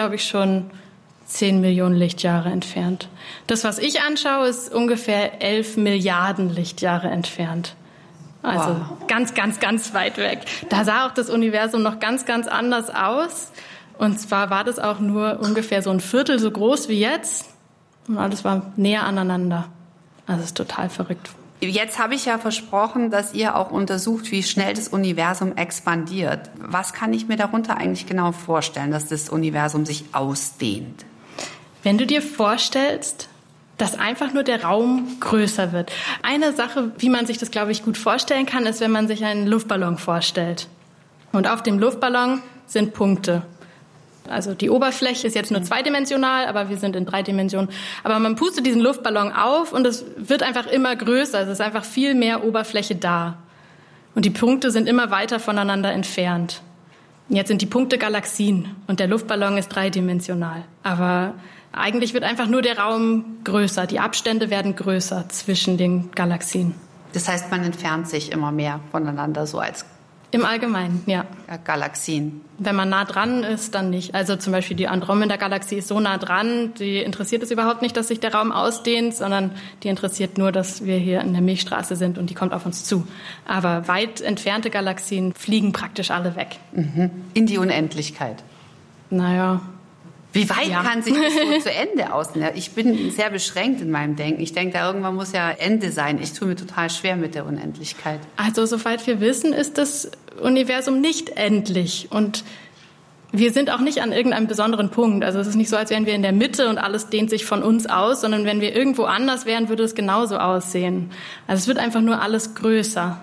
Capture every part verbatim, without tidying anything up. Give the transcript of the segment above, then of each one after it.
glaube ich, schon zehn Millionen Lichtjahre entfernt. Das, was ich anschaue, ist ungefähr elf Milliarden Lichtjahre entfernt. Also wow. ganz, ganz, ganz weit weg. Da sah auch das Universum noch ganz, ganz anders aus. Und zwar war das auch nur ungefähr so ein Viertel so groß wie jetzt. Und alles war näher aneinander. Also es ist total verrückt. Jetzt habe ich ja versprochen, dass ihr auch untersucht, wie schnell das Universum expandiert. Was kann ich mir darunter eigentlich genau vorstellen, dass das Universum sich ausdehnt? Wenn du dir vorstellst, dass einfach nur der Raum größer wird. Eine Sache, wie man sich das, glaube ich, gut vorstellen kann, ist, wenn man sich einen Luftballon vorstellt. Und auf dem Luftballon sind Punkte. Also die Oberfläche ist jetzt nur zweidimensional, aber wir sind in drei Dimensionen. Aber man pustet diesen Luftballon auf und es wird einfach immer größer. Es ist einfach viel mehr Oberfläche da. Und die Punkte sind immer weiter voneinander entfernt. Und jetzt sind die Punkte Galaxien und der Luftballon ist dreidimensional. Aber eigentlich wird einfach nur der Raum größer. Die Abstände werden größer zwischen den Galaxien. Das heißt, man entfernt sich immer mehr voneinander, so als im Allgemeinen, ja. Galaxien. Wenn man nah dran ist, dann nicht. Also zum Beispiel die Andromeda-Galaxie ist so nah dran, die interessiert es überhaupt nicht, dass sich der Raum ausdehnt, sondern die interessiert nur, dass wir hier in der Milchstraße sind und die kommt auf uns zu. Aber weit entfernte Galaxien fliegen praktisch alle weg. Mhm. In die Unendlichkeit. Naja. Wie weit ja. kann sich das so zu Ende ausdehnen? Ich bin sehr beschränkt in meinem Denken. Ich denke, da irgendwann muss ja Ende sein. Ich tue mir total schwer mit der Unendlichkeit. Also soweit wir wissen, ist das Universum nicht endlich. Und wir sind auch nicht an irgendeinem besonderen Punkt. Also es ist nicht so, als wären wir in der Mitte und alles dehnt sich von uns aus, sondern wenn wir irgendwo anders wären, würde es genauso aussehen. Also es wird einfach nur alles größer.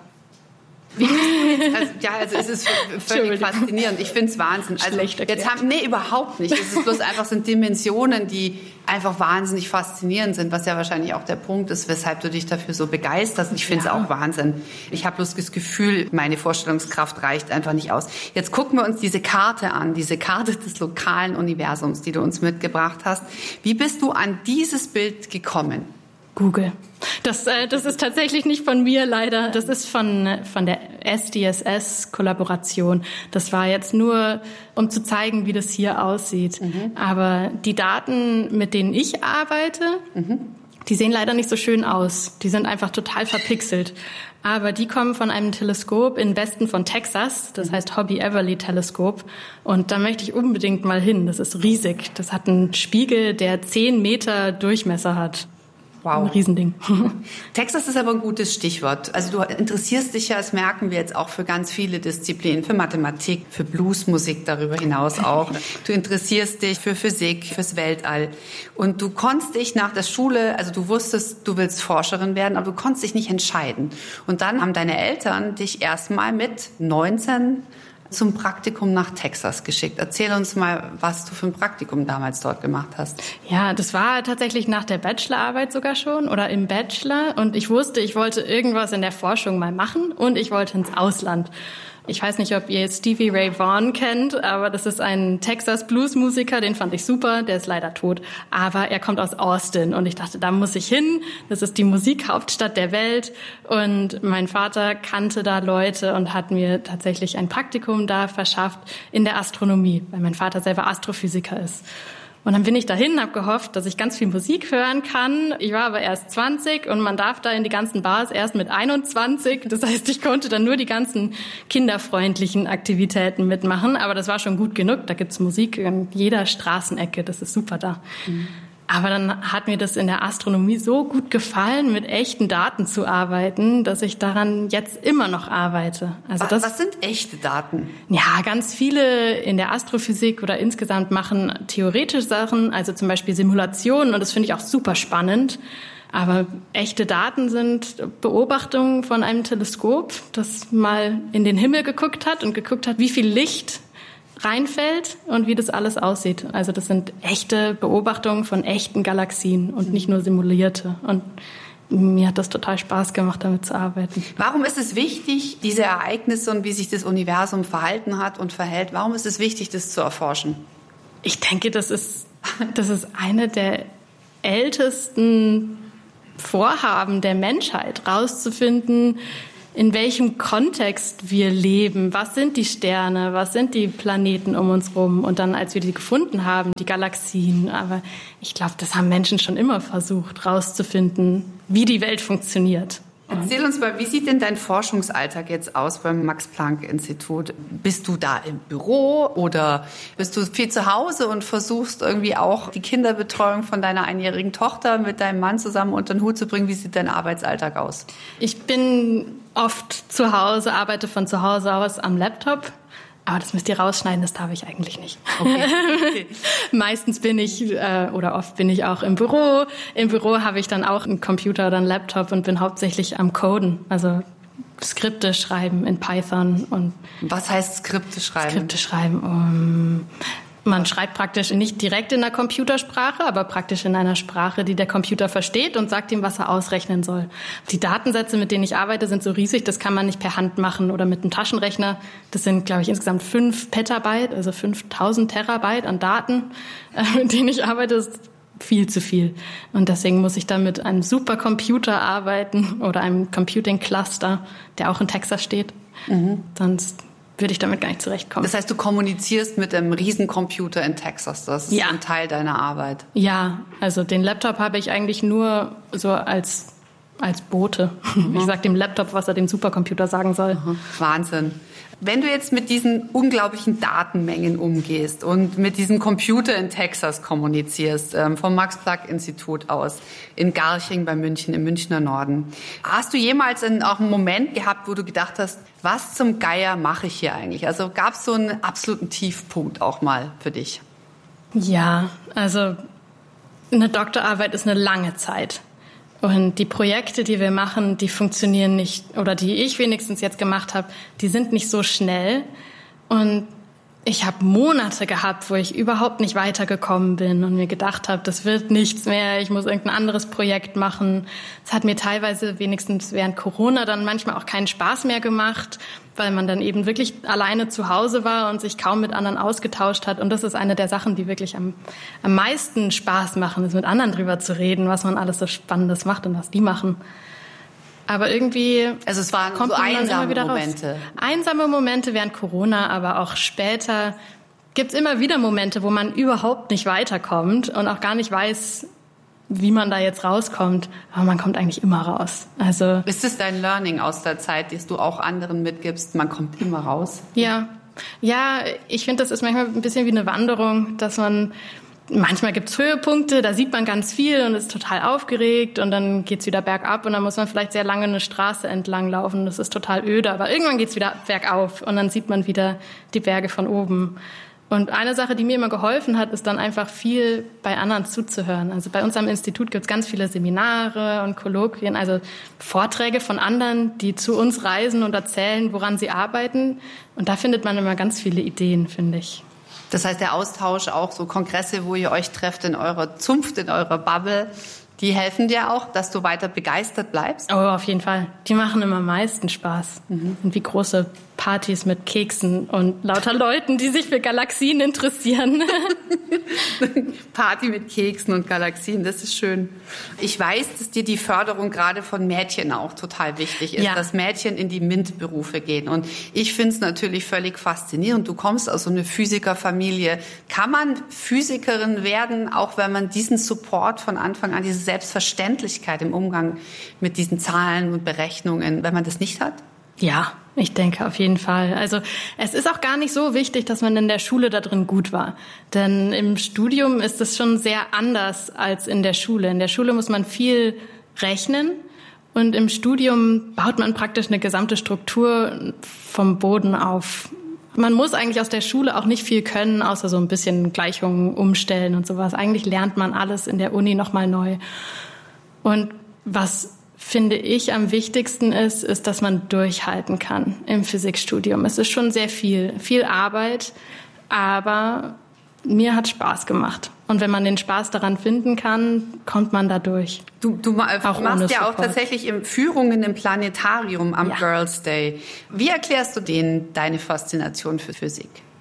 Wie bist du jetzt? Also, ja, also es ist völlig faszinierend. Ich finde es Wahnsinn. Also jetzt haben, nee, überhaupt nicht. Es ist bloß einfach sind Dimensionen, die einfach wahnsinnig faszinierend sind, was ja wahrscheinlich auch der Punkt ist, weshalb du dich dafür so begeisterst. Ich finde es ja. auch Wahnsinn. Ich habe bloß das Gefühl, meine Vorstellungskraft reicht einfach nicht aus. Jetzt gucken wir uns diese Karte an, diese Karte des lokalen Universums, die du uns mitgebracht hast. Wie bist du an dieses Bild gekommen? Google. Das, äh, das ist tatsächlich nicht von mir leider. Das ist von, von der S D S S-Kollaboration. Das war jetzt nur, um zu zeigen, wie das hier aussieht. Mhm. Aber die Daten, mit denen ich arbeite, mhm. die sehen leider nicht so schön aus. Die sind einfach total verpixelt. Aber die kommen von einem Teleskop im Westen von Texas. Das heißt Hobby-Everly-Teleskop. Und da möchte ich unbedingt mal hin. Das ist riesig. Das hat einen Spiegel, der zehn Meter Durchmesser hat. Wow. Ein Riesending. Texas ist aber ein gutes Stichwort. Also du interessierst dich ja, das merken wir jetzt auch, für ganz viele Disziplinen, für Mathematik, für Bluesmusik darüber hinaus auch. Du interessierst dich für Physik, fürs Weltall. Und du konntest dich nach der Schule, also du wusstest, du willst Forscherin werden, aber du konntest dich nicht entscheiden. Und dann haben deine Eltern dich erstmal mit neunzehn zum Praktikum nach Texas geschickt. Erzähl uns mal, was du für ein Praktikum damals dort gemacht hast. Ja, das war tatsächlich nach der Bachelorarbeit sogar schon oder im Bachelor. Und ich wusste, ich wollte irgendwas in der Forschung mal machen und ich wollte ins Ausland. Ich weiß nicht, ob ihr Stevie Ray Vaughan kennt, aber das ist ein Texas-Blues-Musiker, den fand ich super, der ist leider tot, aber er kommt aus Austin und ich dachte, da muss ich hin, das ist die Musikhauptstadt der Welt und mein Vater kannte da Leute und hat mir tatsächlich ein Praktikum da verschafft in der Astronomie, weil mein Vater selber Astrophysiker ist. Und dann bin ich dahin, habe gehofft, dass ich ganz viel Musik hören kann. Ich war aber erst zwanzig und man darf da in die ganzen Bars erst mit einundzwanzig. Das heißt, ich konnte dann nur die ganzen kinderfreundlichen Aktivitäten mitmachen. Aber das war schon gut genug. Da gibt's Musik in jeder Straßenecke. Das ist super da. Mhm. Aber dann hat mir das in der Astronomie so gut gefallen, mit echten Daten zu arbeiten, dass ich daran jetzt immer noch arbeite. Also das, was sind echte Daten? Ja, ganz viele in der Astrophysik oder insgesamt machen theoretische Sachen, also zum Beispiel Simulationen, und das finde ich auch super spannend. Aber echte Daten sind Beobachtungen von einem Teleskop, das mal in den Himmel geguckt hat und geguckt hat, wie viel Licht reinfällt und wie das alles aussieht. Also das sind echte Beobachtungen von echten Galaxien und nicht nur simulierte. Und mir hat das total Spaß gemacht, damit zu arbeiten. Warum ist es wichtig, diese Ereignisse und wie sich das Universum verhalten hat und verhält, warum ist es wichtig, das zu erforschen? Ich denke, das ist, das ist eine der ältesten Vorhaben der Menschheit, rauszufinden, in welchem Kontext wir leben. Was sind die Sterne? Was sind die Planeten um uns rum? Und dann, als wir die gefunden haben, die Galaxien. Aber ich glaube, das haben Menschen schon immer versucht, rauszufinden, wie die Welt funktioniert. Erzähl uns mal, wie sieht denn dein Forschungsalltag jetzt aus beim Max-Planck-Institut? Bist du da im Büro oder bist du viel zu Hause und versuchst irgendwie auch die Kinderbetreuung von deiner einjährigen Tochter mit deinem Mann zusammen unter den Hut zu bringen? Wie sieht dein Arbeitsalltag aus? Ich bin oft zu Hause, arbeite von zu Hause aus am Laptop. Aber das müsst ihr rausschneiden, das darf ich eigentlich nicht. Okay. Okay. Meistens bin ich, äh, oder oft bin ich auch im Büro. Im Büro habe ich dann auch einen Computer oder einen Laptop und bin hauptsächlich am Coden. Also Skripte schreiben in Python. Und was heißt Skripte schreiben? Skripte schreiben, um... Man schreibt praktisch nicht direkt in der Computersprache, aber praktisch in einer Sprache, die der Computer versteht und sagt ihm, was er ausrechnen soll. Die Datensätze, mit denen ich arbeite, sind so riesig, das kann man nicht per Hand machen oder mit einem Taschenrechner. Das sind, glaube ich, insgesamt fünf Petabyte, also fünftausend Terabyte an Daten, mit denen ich arbeite. Das ist viel zu viel. Und deswegen muss ich dann mit einem Supercomputer arbeiten oder einem Computing Cluster, der auch in Texas steht. Mhm. Sonst würde ich damit gar nicht zurechtkommen. Das heißt, du kommunizierst mit einem Riesencomputer in Texas. Das ist ja ein Teil deiner Arbeit. Ja, also den Laptop habe ich eigentlich nur so als, als Bote. Mhm. Ich sage dem Laptop, was er dem Supercomputer sagen soll. Mhm. Wahnsinn. Wenn du jetzt mit diesen unglaublichen Datenmengen umgehst und mit diesem Computer in Texas kommunizierst, ähm, vom Max-Planck-Institut aus, in Garching bei München, im Münchner Norden, hast du jemals einen, auch einen Moment gehabt, wo du gedacht hast, was zum Geier mache ich hier eigentlich? Also gab es so einen absoluten Tiefpunkt auch mal für dich? Ja, also eine Doktorarbeit ist eine lange Zeit. Und die Projekte, die wir machen, die funktionieren nicht, oder die ich wenigstens jetzt gemacht habe, die sind nicht so schnell. Und ich habe Monate gehabt, wo ich überhaupt nicht weitergekommen bin und mir gedacht habe, das wird nichts mehr, ich muss irgendein anderes Projekt machen. Es hat mir teilweise wenigstens während Corona dann manchmal auch keinen Spaß mehr gemacht, weil man dann eben wirklich alleine zu Hause war und sich kaum mit anderen ausgetauscht hat. Und das ist eine der Sachen, die wirklich am, am meisten Spaß machen, ist mit anderen drüber zu reden, was man alles so Spannendes macht und was die machen. Aber irgendwie also es waren kommt so man dann immer wieder Momente. Raus. Einsame Momente während Corona, aber auch später gibt's immer wieder Momente, wo man überhaupt nicht weiterkommt und auch gar nicht weiß, wie man da jetzt rauskommt. Aber man kommt eigentlich immer raus. Also ist es dein Learning aus der Zeit, das du auch anderen mitgibst? Man kommt immer raus. Ja, ja. Ich finde, das ist manchmal ein bisschen wie eine Wanderung, dass man manchmal gibt's Höhepunkte, da sieht man ganz viel und ist total aufgeregt und dann geht's wieder bergab und dann muss man vielleicht sehr lange eine Straße entlang laufen. Das ist total öde, aber irgendwann geht's wieder bergauf und dann sieht man wieder die Berge von oben. Und eine Sache, die mir immer geholfen hat, ist dann einfach viel bei anderen zuzuhören. Also bei uns am Institut gibt's ganz viele Seminare und Kolloquien, also Vorträge von anderen, die zu uns reisen und erzählen, woran sie arbeiten. Und da findet man immer ganz viele Ideen, finde ich. Das heißt, der Austausch, auch so Kongresse, wo ihr euch trefft in eurer Zunft, in eurer Bubble, die helfen dir auch, dass du weiter begeistert bleibst? Oh, auf jeden Fall. Die machen immer am meisten Spaß. Mhm. Und wie große Partys mit Keksen und lauter Leuten, die sich für Galaxien interessieren. Party mit Keksen und Galaxien, das ist schön. Ich weiß, dass dir die Förderung gerade von Mädchen auch total wichtig ist, ja. Dass Mädchen in die MINT-Berufe gehen. Und ich finde es natürlich völlig faszinierend. Du kommst aus so einer Physikerfamilie. Kann man Physikerin werden, auch wenn man diesen Support von Anfang an, diese Selbstverständlichkeit im Umgang mit diesen Zahlen und Berechnungen, wenn man das nicht hat? Ja, ich denke auf jeden Fall. Also es ist auch gar nicht so wichtig, dass man in der Schule da drin gut war. Denn im Studium ist es schon sehr anders als in der Schule. In der Schule muss man viel rechnen und im Studium baut man praktisch eine gesamte Struktur vom Boden auf. Man muss eigentlich aus der Schule auch nicht viel können, außer so ein bisschen Gleichungen umstellen und sowas. Eigentlich lernt man alles in der Uni nochmal neu. Und was finde ich am wichtigsten ist, ist, dass man durchhalten kann im Physikstudium. Es ist schon sehr viel, viel Arbeit, aber mir hat Spaß gemacht. Und wenn man den Spaß daran finden kann, kommt man da durch. Du, du auch machst ja auch tatsächlich Führungen im Planetarium am ja. Girls' Day. Wie erklärst du denen deine Faszination für Physik?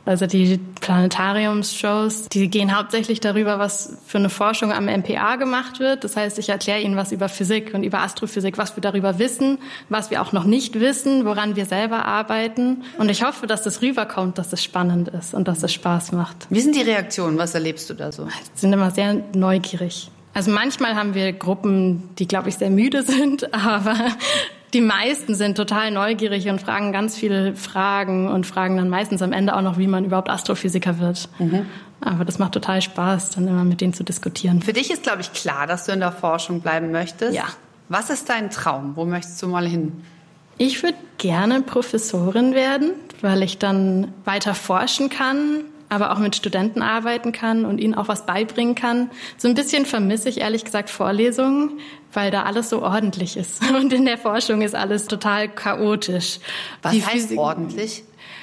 Also die Planetariumsshows, die gehen hauptsächlich darüber, was für eine Forschung am M P A gemacht wird. Das heißt, ich erkläre ihnen was über Physik und über Astrophysik, was wir darüber wissen, was wir auch noch nicht wissen, woran wir selber arbeiten. Und ich hoffe, dass das rüberkommt, dass es spannend ist und dass es Spaß macht. Wie sind die Reaktionen? Was erlebst du da so? Sie sind immer sehr neugierig. Also manchmal haben wir Gruppen, die, glaube ich, sehr müde sind, aber die meisten sind total neugierig und fragen ganz viele Fragen und fragen dann meistens am Ende auch noch, wie man überhaupt Astrophysiker wird. Mhm. Aber das macht total Spaß, dann immer mit denen zu diskutieren. Für dich ist, glaube ich, klar, dass du in der Forschung bleiben möchtest. Ja. Was ist dein Traum? Wo möchtest du mal hin? Ich würde gerne Professorin werden, weil ich dann weiter forschen kann, aber auch mit Studenten arbeiten kann und ihnen auch was beibringen kann. So ein bisschen vermisse ich ehrlich gesagt Vorlesungen, weil da alles so ordentlich ist. Und in der Forschung ist alles total chaotisch. Was die heißt Physik, ordentlich?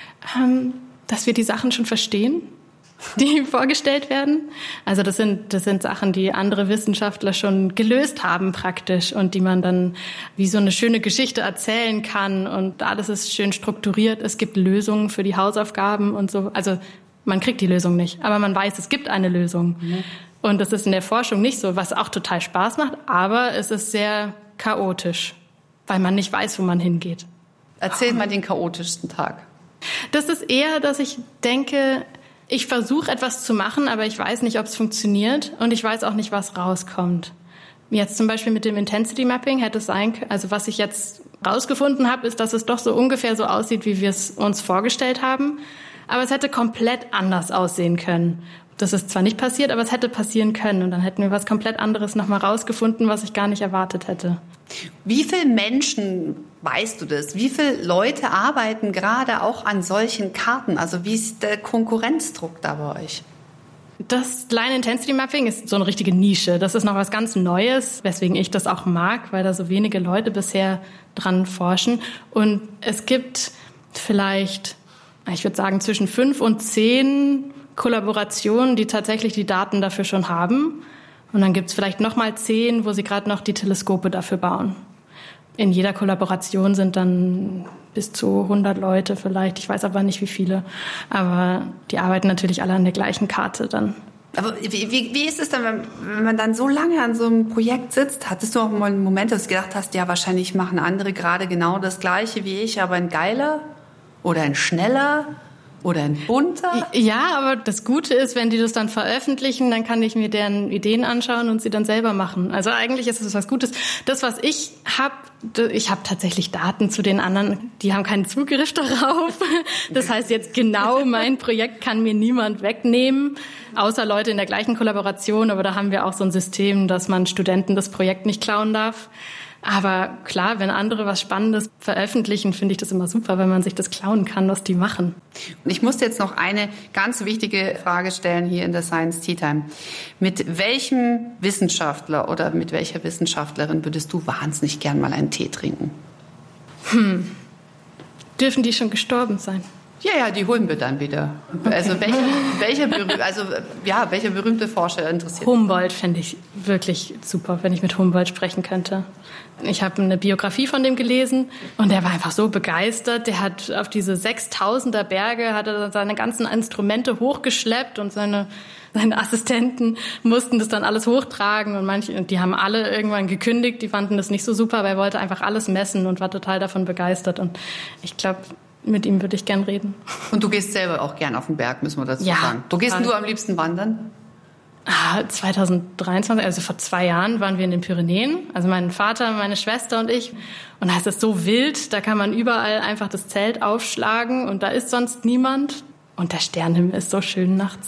Ähm, dass wir die Sachen schon verstehen, die vorgestellt werden. Also das sind, das sind Sachen, die andere Wissenschaftler schon gelöst haben praktisch und die man dann wie so eine schöne Geschichte erzählen kann und alles ist schön strukturiert. Es gibt Lösungen für die Hausaufgaben und so. Also man kriegt die Lösung nicht, aber man weiß, es gibt eine Lösung. Mhm. Und das ist in der Forschung nicht so, was auch total Spaß macht, aber es ist sehr chaotisch, weil man nicht weiß, wo man hingeht. Erzähl mal den chaotischsten Tag. Das ist eher, dass ich denke, ich versuche etwas zu machen, aber ich weiß nicht, ob es funktioniert und ich weiß auch nicht, was rauskommt. Jetzt zum Beispiel mit dem Intensity Mapping hätte es sein können, also was ich jetzt rausgefunden habe, ist, dass es doch so ungefähr so aussieht, wie wir es uns vorgestellt haben. Aber es hätte komplett anders aussehen können. Das ist zwar nicht passiert, aber es hätte passieren können. Und dann hätten wir was komplett anderes nochmal rausgefunden, was ich gar nicht erwartet hätte. Wie viele Menschen, weißt du das, wie viele Leute arbeiten gerade auch an solchen Karten? Also wie ist der Konkurrenzdruck da bei euch? Das Line Intensity Mapping ist so eine richtige Nische. Das ist noch was ganz Neues, weswegen ich das auch mag, weil da so wenige Leute bisher dran forschen. Und es gibt vielleicht, ich würde sagen, zwischen fünf und zehn Kollaborationen, die tatsächlich die Daten dafür schon haben. Und dann gibt es vielleicht noch mal zehn, wo sie gerade noch die Teleskope dafür bauen. In jeder Kollaboration sind dann bis zu hundert Leute vielleicht. Ich weiß aber nicht, wie viele. Aber die arbeiten natürlich alle an der gleichen Karte dann. Aber wie, wie, wie ist es dann, wenn, wenn man dann so lange an so einem Projekt sitzt? Hattest du auch mal einen Moment, dass du gedacht hast, ja, wahrscheinlich machen andere gerade genau das Gleiche wie ich, aber ein geiler oder ein schneller oder ein bunter? Ja, aber das Gute ist, wenn die das dann veröffentlichen, dann kann ich mir deren Ideen anschauen und sie dann selber machen. Also eigentlich ist es was Gutes. Das, was ich habe, ich habe tatsächlich Daten zu den anderen, die haben keinen Zugriff darauf. Das heißt jetzt genau, mein Projekt kann mir niemand wegnehmen, außer Leute in der gleichen Kollaboration. Aber da haben wir auch so ein System, dass man Studenten das Projekt nicht klauen darf. Aber klar, wenn andere was Spannendes veröffentlichen, finde ich das immer super, wenn man sich das klauen kann, was die machen. Und ich muss jetzt noch eine ganz wichtige Frage stellen hier in der Science Tea Time. Mit welchem Wissenschaftler oder mit welcher Wissenschaftlerin würdest du wahnsinnig gern mal einen Tee trinken? Hm. Dürfen die schon gestorben sein? Ja, ja, die holen wir dann wieder. Okay. Also welcher, welcher, berüh- also, ja, welcher berühmte Forscher interessiert? Humboldt fände ich wirklich super, wenn ich mit Humboldt sprechen könnte. Ich habe eine Biografie von dem gelesen und der war einfach so begeistert. Der hat auf diese sechstausender Berge hat er seine ganzen Instrumente hochgeschleppt und seine seine Assistenten mussten das dann alles hochtragen und manche, und die haben alle irgendwann gekündigt. Die fanden das nicht so super, aber er wollte einfach alles messen und war total davon begeistert. Und ich glaube, mit ihm würde ich gern reden. Und du gehst selber auch gern auf den Berg, müssen wir dazu ja, sagen. Du gehst du am liebsten wandern? Ah, zwanzig dreiundzwanzig, also vor zwei Jahren, waren wir in den Pyrenäen. Also mein Vater, meine Schwester und ich. Und da ist es so wild, da kann man überall einfach das Zelt aufschlagen und da ist sonst niemand. Und der Sternenhimmel ist so schön nachts.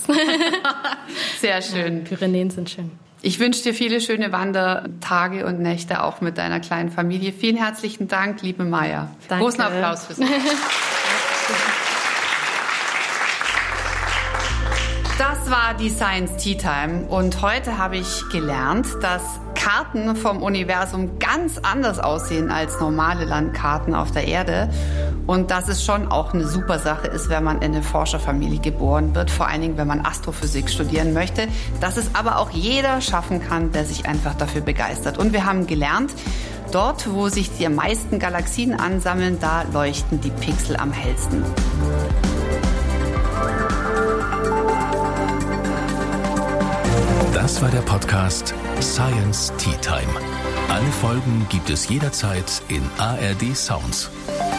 Sehr schön. Ja, Pyrenäen sind schön. Ich wünsche dir viele schöne Wandertage und Nächte, auch mit deiner kleinen Familie. Vielen herzlichen Dank, liebe Maja. Danke. Großen Applaus für Sie. Das war die Science Tea Time und heute habe ich gelernt, dass Karten vom Universum ganz anders aussehen als normale Landkarten auf der Erde und dass es schon auch eine super Sache ist, wenn man in eine Forscherfamilie geboren wird, vor allen Dingen, wenn man Astrophysik studieren möchte, dass es aber auch jeder schaffen kann, der sich einfach dafür begeistert. Und wir haben gelernt, dort, wo sich die meisten Galaxien ansammeln, da leuchten die Pixel am hellsten. Das war der Podcast Science Tea Time. Alle Folgen gibt es jederzeit in A R D Sounds.